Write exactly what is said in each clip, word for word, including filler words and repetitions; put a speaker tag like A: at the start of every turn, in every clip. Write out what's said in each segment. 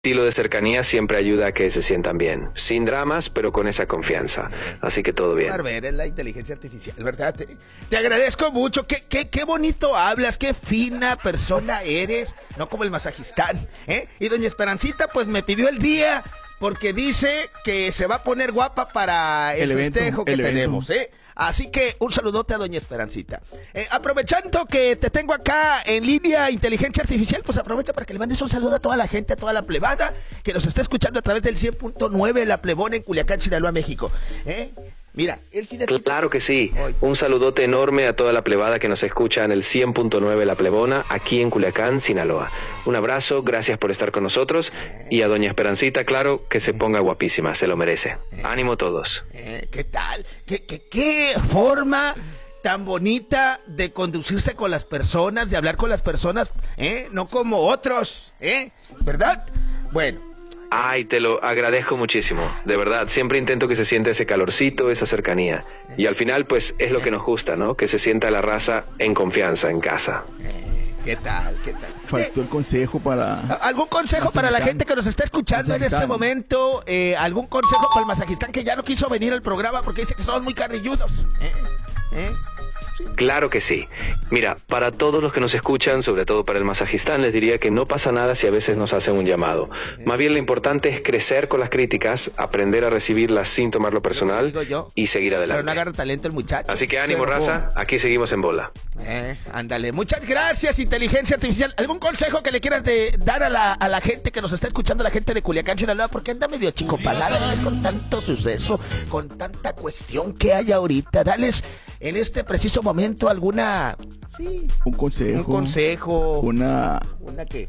A: estilo de cercanía siempre ayuda a que se sientan bien, sin dramas, pero con esa confianza. Así que todo bien.
B: Barber es la inteligencia artificial, ¿verdad? Te, te agradezco mucho. Qué, qué, qué bonito hablas, qué fina persona eres. No como el masajistán, ¿eh? Y doña Esperancita, pues me pidió el día porque dice que se va a poner guapa para el, el festejo evento, que el tenemos, evento. ¿eh? Así que un saludote a doña Esperancita. Eh, aprovechando que te tengo acá en línea inteligencia artificial, pues aprovecha para que le mandes un saludo a toda la gente, a toda la plebada que nos está escuchando a través del cien punto nueve La Plebona en Culiacán, Sinaloa, México. ¿Eh? Mira, él sí...
A: Claro que sí. Un saludote enorme a toda la plebada que nos escucha en el cien punto nueve La Plebona, aquí en Culiacán, Sinaloa. Un abrazo, gracias por estar con nosotros. Y a doña Esperancita, claro, que se ponga guapísima, se lo merece. Ánimo todos.
B: Eh, ¿Qué tal? ¿Qué, qué, qué forma tan bonita de conducirse con las personas, de hablar con las personas, ¿eh? No como otros, ¿eh? ¿Verdad? Bueno.
A: Ay, te lo agradezco muchísimo, de verdad, siempre intento que se sienta ese calorcito, esa cercanía, y al final pues es lo que nos gusta, ¿no? Que se sienta la raza en confianza, en casa.
B: ¿Qué tal? ¿Qué tal?
C: Faltó el consejo para...
B: ¿Algún consejo para la gente que nos está escuchando en este momento? Eh, ¿Algún consejo para el masajistán que ya no quiso venir al programa porque dice que somos muy carrilludos? ¿Eh? ¿Eh?
A: Claro que sí. Mira, para todos los que nos escuchan, sobre todo para el masajistán, les diría que no pasa nada si a veces nos hacen un llamado. Más bien lo importante es crecer con las críticas, aprender a recibirlas sin tomarlo personal y seguir adelante.
B: Pero no agarra talento el muchacho.
A: Así que ánimo, raza, aquí seguimos en bola.
B: Eh, ándale. Muchas gracias, inteligencia artificial. ¿Algún consejo que le quieras de, dar a la, a la gente que nos está escuchando, a la gente de Culiacán, Sinaloa? Porque anda medio chico palada, con tanto suceso, con tanta cuestión que hay ahorita. Dales en este preciso momento alguna... Sí,
C: un consejo.
B: Un consejo.
C: Una...
B: ¿Una qué?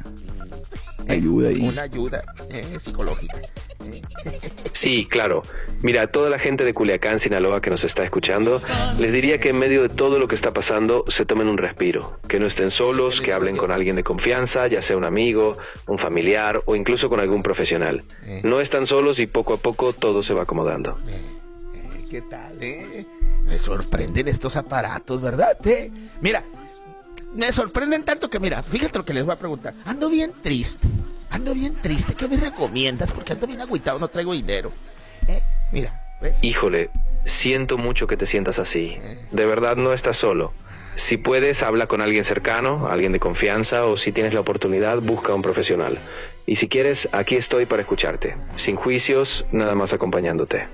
C: Ayuda ahí.
B: Una ayuda eh, psicológica.
A: Sí, claro. Mira, a toda la gente de Culiacán, Sinaloa que nos está escuchando, les diría que en medio de todo lo que está pasando, se tomen un respiro, que no estén solos, que hablen con alguien de confianza, ya sea un amigo, un familiar o incluso con algún profesional. No están solos y poco a poco todo se va acomodando.
B: ¿Qué tal, eh? Me sorprenden estos aparatos, ¿verdad? ¿Eh? Mira, me sorprenden tanto que, mira, fíjate lo que les voy a preguntar. Ando bien triste, ando bien triste. ¿Qué me recomiendas? Porque ando bien agüitado, no traigo dinero. ¿Eh? Mira, ¿ves?
A: Híjole, siento mucho que te sientas así. De verdad no estás solo. Si puedes, habla con alguien cercano, alguien de confianza, o si tienes la oportunidad, busca a un profesional. Y si quieres, aquí estoy para escucharte. Sin juicios, nada más acompañándote.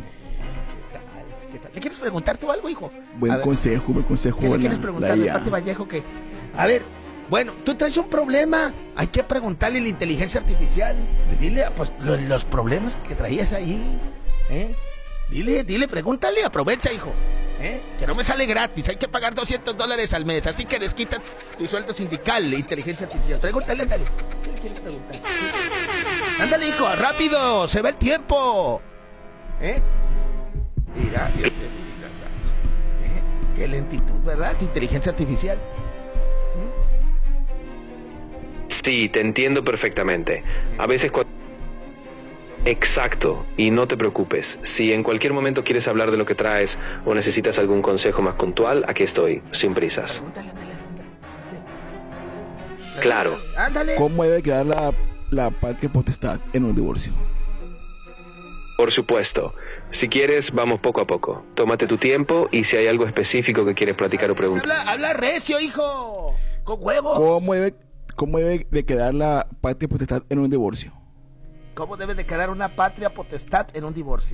B: ¿Le quieres preguntar tú algo, hijo?
C: Buen consejo, buen consejo.
B: ¿Qué le quieres preguntar de Pati Vallejo? Que, a ver, bueno, tú traes un problema, hay que preguntarle a la inteligencia artificial. Dile, pues, los, los problemas que traías ahí, ¿eh? Dile, dile, pregúntale, aprovecha, hijo, ¿eh? Que no me sale gratis, hay que pagar doscientos dólares al mes, así que desquita tu sueldo sindical, inteligencia artificial. Pregúntale, ándale. ¿Qué le quieres preguntar? Ándale, hijo, rápido, se va el tiempo, ¿eh? Mira, Dios mío, Dios santo. ¿Eh? Qué lentitud, ¿verdad? Inteligencia artificial.
A: ¿Mm? Sí, te entiendo perfectamente. A veces cuando... Exacto, y no te preocupes. Si en cualquier momento quieres hablar de lo que traes o necesitas algún consejo más puntual, aquí estoy, sin prisas.
B: Ándale, ándale, ándale.
A: Claro.
B: Ándale.
C: ¿Cómo debe quedar la, la patria potestad en un divorcio?
A: Por supuesto. Si quieres, vamos poco a poco. Tómate tu tiempo y si hay algo específico que quieres platicar o preguntar.
B: Habla, habla recio, hijo. Con huevos.
C: ¿Cómo debe, cómo debe de quedar la patria potestad en un divorcio?
B: ¿Cómo debe de quedar una patria potestad en un divorcio?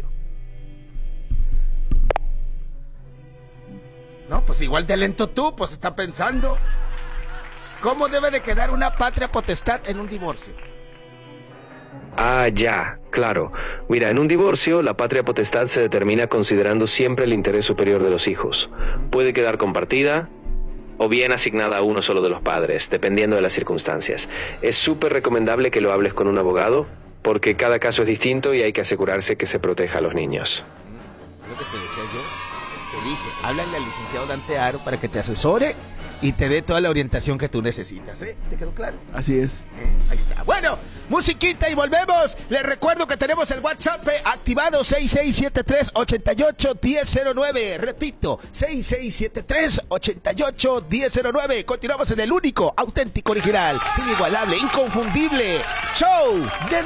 B: No, pues igual de lento tú, pues está pensando. ¿Cómo debe de quedar una patria potestad en un divorcio?
A: Ah, ya, claro. Mira, en un divorcio, la patria potestad se determina considerando siempre el interés superior de los hijos. Puede quedar compartida o bien asignada a uno solo de los padres, dependiendo de las circunstancias. Es súper recomendable que lo hables con un abogado, porque cada caso es distinto y hay que asegurarse que se proteja a los niños.
B: Lo que te decía yo, te dije, háblale al licenciado Dante Aro para que te asesore y te dé toda la orientación que tú necesitas, ¿eh? ¿Te quedó claro?
C: Así es.
B: Eh, ahí está. Bueno, musiquita y volvemos. Les recuerdo que tenemos el WhatsApp eh, activado seis seis siete tres, ocho ocho uno cero cero nueve. Repito, seis seis siete tres, ocho ocho uno cero cero nueve. Continuamos en el único, auténtico, original, inigualable, inconfundible show de